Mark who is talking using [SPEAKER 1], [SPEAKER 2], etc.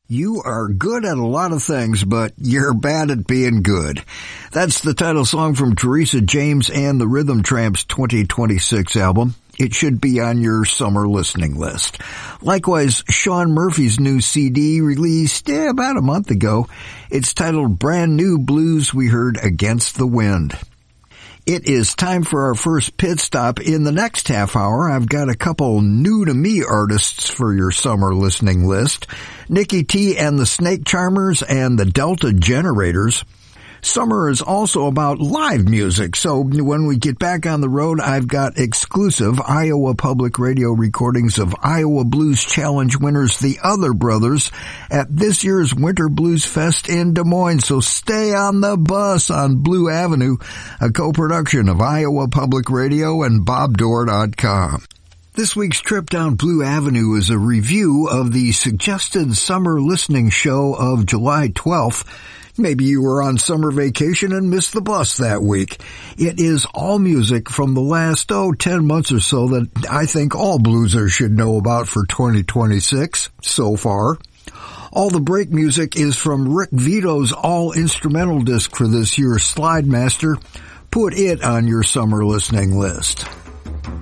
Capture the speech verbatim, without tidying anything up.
[SPEAKER 1] You are good at a lot of things, but you're bad at being good. That's the title song from Teresa James and the Rhythm Tramps twenty twenty-six album. It should be on your summer listening list. Likewise, Sean Murphy's new C D released eh, about a month ago. It's titled Brand New Blues We Heard Against the Wind. It is time for our first pit stop. In the next half hour, I've got a couple new-to-me artists for your summer listening list. Nikki T and the Snake Charmers and the Delta Generators. Summer is also about live music, so when we get back on the road, I've got exclusive Iowa Public Radio recordings of Iowa Blues Challenge winners, the Other Brothers, at this year's Winter Blues Fest in Des Moines. So stay on the bus on Blue Avenue, a co-production of Iowa Public Radio and Bob Dorr dot com. This week's trip down Blue Avenue is a review of the suggested summer listening show of July twelfth. Maybe you were on summer vacation and missed the bus that week. It is all music from the last, oh, ten months or so that I think all bluesers should know about for twenty twenty-six so far. All the break music is from Rick Vito's all-instrumental disc for this year's Slide Master. Put it on your summer listening list.